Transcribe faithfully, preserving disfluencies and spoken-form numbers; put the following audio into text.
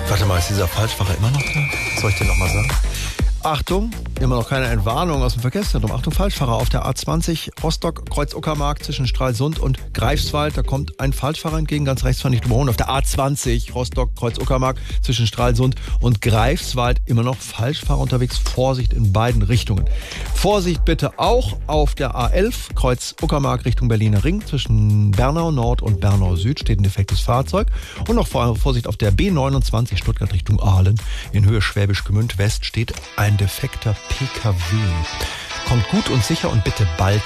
Warte mal, ist dieser Falschfahrer immer noch da? Soll ich dir nochmal sagen? Achtung, immer noch keine Entwarnung aus dem Verkehrszentrum. Achtung, Falschfahrer auf der A zwanzig Rostock, Kreuz Uckermark zwischen Stralsund und Greifswald. Da kommt ein Falschfahrer entgegen, ganz rechts fand ich drüber. Und auf der A zwanzig Rostock, Kreuz Uckermark zwischen Stralsund und Greifswald immer noch Falschfahrer unterwegs. Vorsicht in beiden Richtungen. Vorsicht bitte auch auf der A elf Kreuz Uckermark Richtung Berliner Ring. Zwischen Bernau Nord und Bernau Süd steht ein defektes Fahrzeug. Und noch Vorsicht auf der B neunundzwanzig Stuttgart Richtung Aalen. In Höhe Schwäbisch Gmünd West steht ein defekter P K W. Kommt gut und sicher und bitte bald